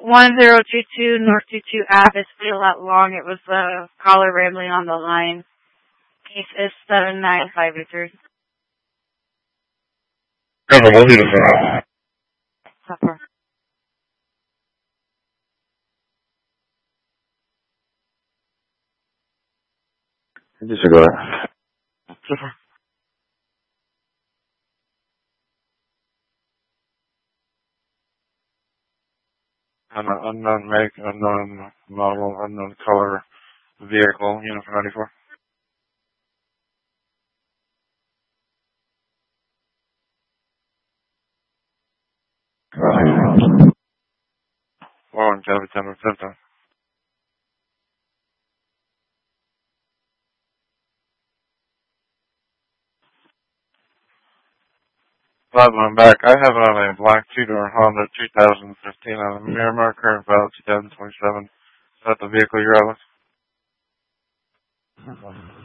1022 North 22 Ave is still that long. It was the caller rambling on the line. Case is 7953. Supper. Disregard. Supper. Unknown make, unknown model, unknown color vehicle, Uniform 94. One, Kevin, 10 15. 5 back. I have it on a black two-door Honda 2015 on a Miramar, current valid 2027. Is that the vehicle you're out with?